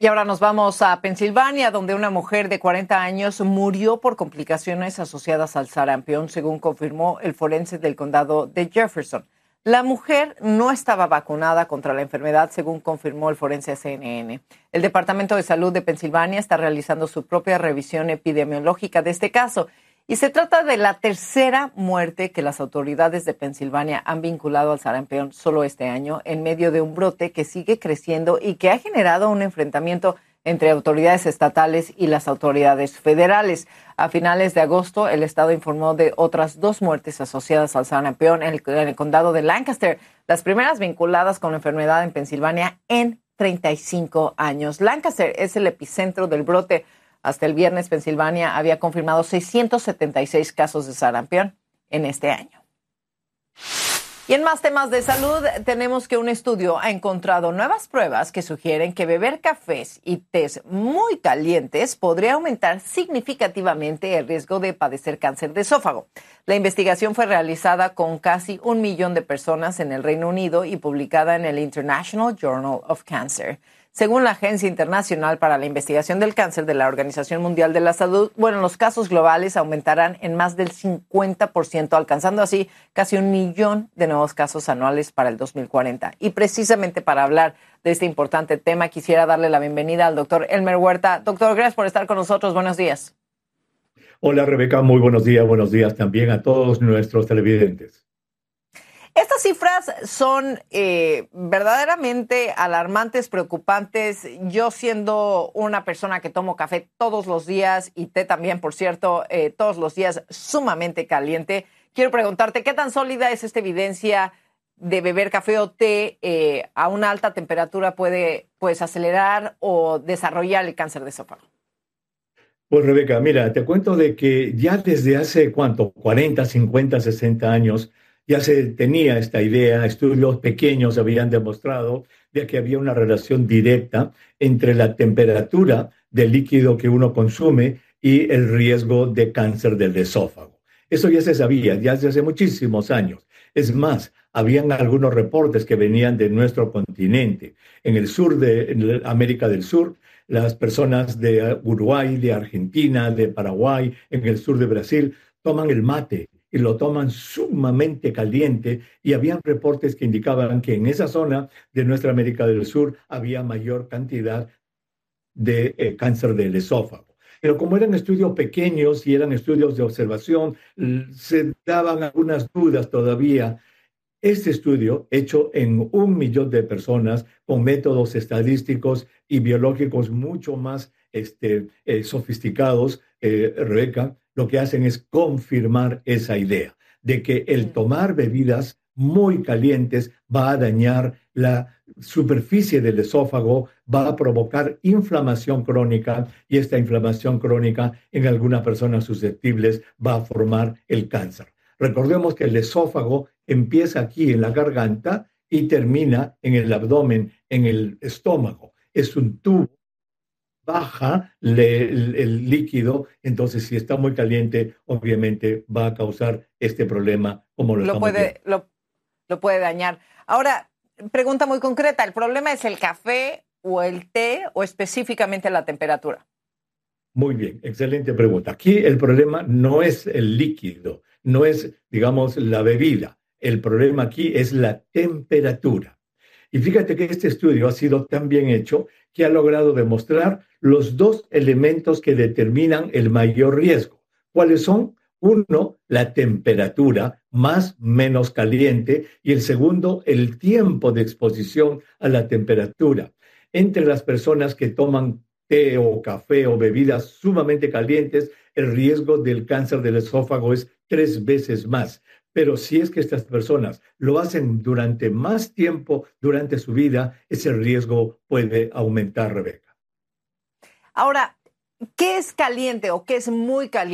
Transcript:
ahora nos vamos a Pensilvania, donde una mujer de 40 años murió por complicaciones asociadas al sarampión, según confirmó el forense del condado de Jefferson. La mujer no estaba vacunada contra la enfermedad, según confirmó el forense a CNN. El Departamento de Salud de Pensilvania está realizando su propia revisión epidemiológica de este caso. Y se trata de la tercera muerte que las autoridades de Pensilvania han vinculado al sarampión solo este año, en medio de un brote que sigue creciendo y que ha generado un enfrentamiento entre autoridades estatales y las autoridades federales. A finales de agosto, el estado informó de otras 2 muertes asociadas al sarampión en el condado de Lancaster, las primeras vinculadas con la enfermedad en Pensilvania en 35 años. Lancaster es el epicentro del brote. Hasta el viernes, Pensilvania había confirmado 676 casos de sarampión en este año. Y en más temas de salud, tenemos que un estudio ha encontrado nuevas pruebas que sugieren que beber cafés y tés muy calientes podría aumentar significativamente el riesgo de padecer cáncer de esófago. La investigación fue realizada con casi 1 millón de personas en el Reino Unido y publicada en el International Journal of Cancer. Según la Agencia Internacional para la Investigación del Cáncer de la Organización Mundial de la Salud, los casos globales aumentarán en más del 50%, alcanzando así casi 1 millón de nuevos casos anuales para el 2040. Y precisamente para hablar de este importante tema, quisiera darle la bienvenida al doctor Elmer Huerta. Doctor, gracias por estar con nosotros. Buenos días. Hola, Rebeca. Muy buenos días también a todos nuestros televidentes. Estas cifras son verdaderamente alarmantes, preocupantes. Yo siendo una persona que tomo café todos los días y té también, por cierto, todos los días sumamente caliente, quiero preguntarte, ¿qué tan sólida es esta evidencia de beber café o té a una alta temperatura puede acelerar o desarrollar el cáncer de esófago? Pues Rebeca, mira, te cuento de que ya desde hace, 40, 50, 60 años, ya se tenía esta idea, estudios pequeños habían demostrado de que había una relación directa entre la temperatura del líquido que uno consume y el riesgo de cáncer del esófago. Eso ya se sabía, ya desde hace muchísimos años. Es más, habían algunos reportes que venían de nuestro continente. En el sur de América del Sur, las personas de Uruguay, de Argentina, de Paraguay, en el sur de Brasil, toman el mate y lo toman sumamente caliente, y habían reportes que indicaban que en esa zona de nuestra América del Sur había mayor cantidad de cáncer del esófago. Pero como eran estudios pequeños y eran estudios de observación, se daban algunas dudas todavía. Este estudio, hecho en 1 millón de personas con métodos estadísticos y biológicos mucho más sofisticados, Rebeca, lo que hacen es confirmar esa idea de que el tomar bebidas muy calientes va a dañar la superficie del esófago, va a provocar inflamación crónica, y esta inflamación crónica en algunas personas susceptibles va a formar el cáncer. Recordemos que el esófago empieza aquí en la garganta y termina en el abdomen, en el estómago. Es un tubo, baja el líquido, entonces si está muy caliente, obviamente va a causar este problema como lo estamos viendo. Lo puede dañar. Ahora, pregunta muy concreta, ¿el problema es el café o el té o específicamente la temperatura? Muy bien, excelente pregunta. Aquí el problema no es el líquido, no es, digamos, la bebida. El problema aquí es la temperatura. Y fíjate que este estudio ha sido tan bien hecho que ha logrado demostrar los 2 elementos que determinan el mayor riesgo. ¿Cuáles son? Uno, la temperatura, más menos caliente, y el segundo, el tiempo de exposición a la temperatura. Entre las personas que toman té o café o bebidas sumamente calientes, el riesgo del cáncer del esófago es 3 veces más. Pero si es que estas personas lo hacen durante más tiempo durante su vida, ese riesgo puede aumentar, Rebeca. Ahora, ¿qué es caliente o qué es muy caliente?